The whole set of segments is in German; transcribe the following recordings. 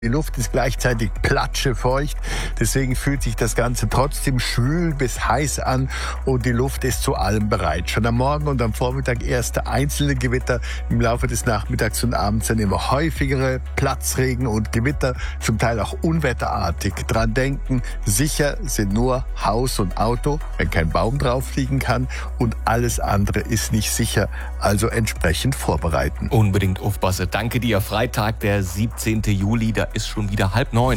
Die Luft ist gleichzeitig platschefeucht, deswegen fühlt sich das Ganze trotzdem schwül bis heiß an und die Luft ist zu allem bereit. Schon am Morgen und am Vormittag erste einzelne Gewitter, im Laufe des Nachmittags und Abends dann immer häufigere Platzregen und Gewitter, zum Teil auch unwetterartig. Dran denken, sicher sind nur Haus und Auto, wenn kein Baum drauf liegen kann, und alles andere ist nicht sicher, also entsprechend vorbereiten. Unbedingt aufpassen. Danke dir. Freitag, der 17. Juli, da ist schon wieder 8:30.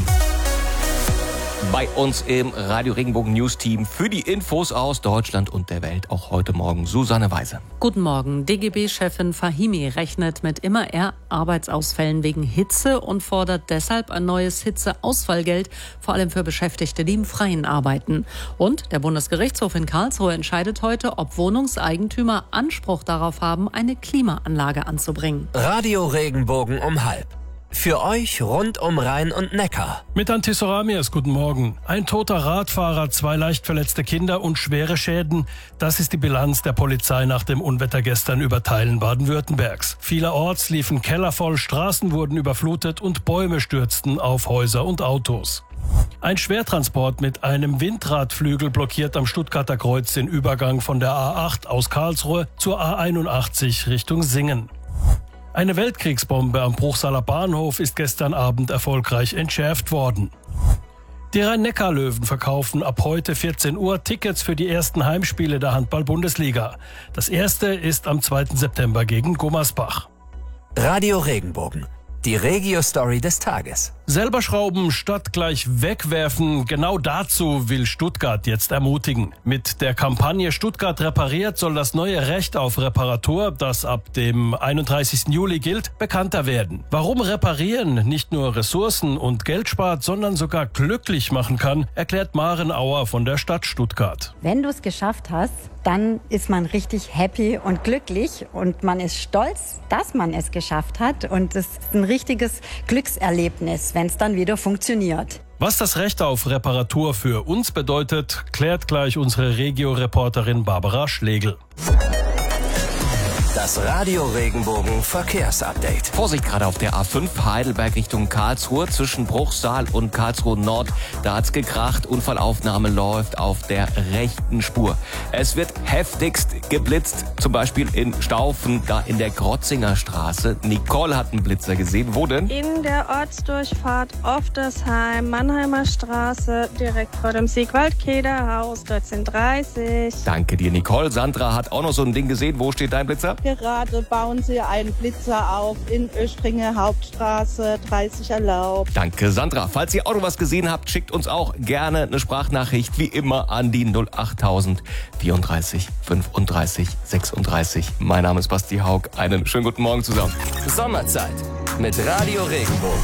Bei uns im Radio Regenbogen News Team für die Infos aus Deutschland und der Welt auch heute Morgen Susanne Weise. Guten Morgen. DGB-Chefin Fahimi rechnet mit immer eher Arbeitsausfällen wegen Hitze und fordert deshalb ein neues Hitzeausfallgeld, vor allem für Beschäftigte, die im Freien arbeiten. Und der Bundesgerichtshof in Karlsruhe entscheidet heute, ob Wohnungseigentümer Anspruch darauf haben, eine Klimaanlage anzubringen. Radio Regenbogen um 12:30. Für euch rund um Rhein und Neckar. Mit Antisoramias, guten Morgen. Ein toter Radfahrer, 2 leicht verletzte Kinder und schwere Schäden. Das ist die Bilanz der Polizei nach dem Unwetter gestern über Teilen Baden-Württembergs. Vielerorts liefen Keller voll, Straßen wurden überflutet und Bäume stürzten auf Häuser und Autos. Ein Schwertransport mit einem Windradflügel blockiert am Stuttgarter Kreuz den Übergang von der A8 aus Karlsruhe zur A81 Richtung Singen. Eine Weltkriegsbombe am Bruchsaler Bahnhof ist gestern Abend erfolgreich entschärft worden. Die Rhein-Neckar-Löwen verkaufen ab heute 14 Uhr Tickets für die ersten Heimspiele der Handball-Bundesliga. Das erste ist am 2. September gegen Gummersbach. Radio Regenbogen. Die Regio-Story des Tages. Selber schrauben statt gleich wegwerfen, genau dazu will Stuttgart jetzt ermutigen. Mit der Kampagne Stuttgart repariert soll das neue Recht auf Reparatur, das ab dem 31. Juli gilt, bekannter werden. Warum Reparieren nicht nur Ressourcen und Geld spart, sondern sogar glücklich machen kann, erklärt Maren Auer von der Stadt Stuttgart. Wenn du es geschafft hast, dann ist man richtig happy und glücklich und man ist stolz, dass man es geschafft hat, und es ist ein richtiges Glückserlebnis, wenn es dann wieder funktioniert. Was das Recht auf Reparatur für uns bedeutet, klärt gleich unsere Regio-Reporterin Barbara Schlegel. Das Radio Regenbogen Verkehrsupdate. Vorsicht gerade auf der A5 Heidelberg Richtung Karlsruhe zwischen Bruchsal und Karlsruhe Nord. Da hat's gekracht. Unfallaufnahme läuft auf der rechten Spur. Es wird heftigst geblitzt. Zum Beispiel in Staufen, da in der Grotzinger Straße. Nicole hat einen Blitzer gesehen. Wo denn? In der Ortsdurchfahrt Oftersheim, Mannheimer Straße, direkt vor dem Siegwald-Kederhaus, 13:30. Danke dir, Nicole. Sandra hat auch noch so ein Ding gesehen. Wo steht dein Blitzer? Gerade bauen sie einen Blitzer auf in Östringe Hauptstraße, 30 erlaubt. Danke, Sandra. Falls ihr auch noch was gesehen habt, schickt uns auch gerne eine Sprachnachricht, wie immer, an die 08000 34 35 36. Mein Name ist Basti Haug. Einen schönen guten Morgen zusammen. Sommerzeit mit Radio Regenbogen.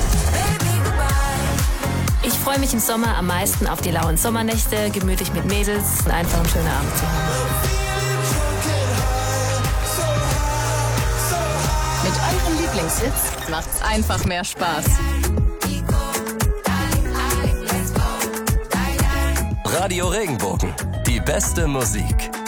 Ich freue mich im Sommer am meisten auf die lauen Sommernächte, gemütlich mit Mädels und einfach einen schönen Abend zu haben. Mit eurem Lieblingshits macht's einfach mehr Spaß. Radio Regenbogen. Die beste Musik.